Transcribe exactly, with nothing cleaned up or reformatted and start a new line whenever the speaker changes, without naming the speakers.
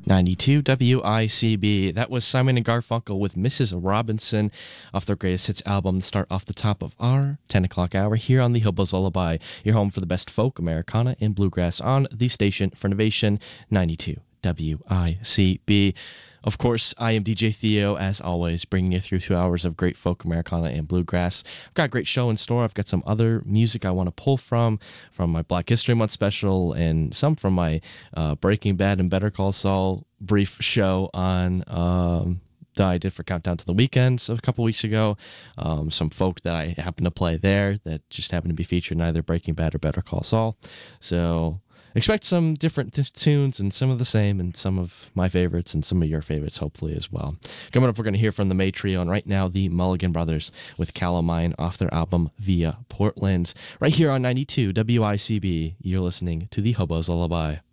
ninety-two W I C B. That was Simon and Garfunkel with Missus Robinson off their greatest hits album. Start off the top of our ten o'clock hour here on the Hobo's Lullaby, your home for the best folk, Americana, and bluegrass on the station for Innovation, ninety-two W I C B. Of course, I am D J Theo, as always, bringing you through two hours of great folk, Americana, and bluegrass. I've got a great show in store. I've got some other music I want to pull from, from my Black History Month special, and some from my uh, Breaking Bad and Better Call Saul brief show on um, that I did for Countdown to the Weekends a couple weeks ago. Um, some folk that I happened to play there that just happened to be featured in either Breaking Bad or Better Call Saul. So expect some different th- tunes and some of the same and some of my favorites and some of your favorites, hopefully, as well. Coming up, we're going to hear from the May Trio, and right now, the Mulligan Brothers with Calamine off their album Via Portland. Right here on ninety-two W I C B, you're listening to the Hobo's Lullaby.